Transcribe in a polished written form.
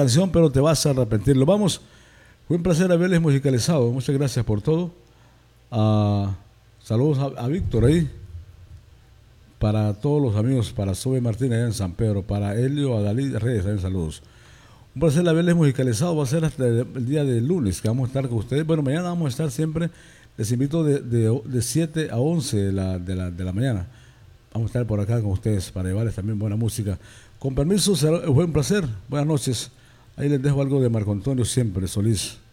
canción, pero te vas a arrepentir. Lo vamos. Fue un placer haberles musicalizado. Muchas gracias por todo. Saludos a Víctor ahí. Para todos los amigos, para Sobe Martínez allá en San Pedro, para Helio, a Dalí Reyes, también saludos. Un placer haberles musicalizado. Va a ser hasta el día de lunes que vamos a estar con ustedes. Bueno, mañana vamos a estar siempre. Les invito de 7 a 11 de la mañana. Vamos a estar por acá con ustedes para llevarles también buena música. Con permiso, fue un placer. Buenas noches. Ahí les dejo algo de Marco Antonio siempre, Solís.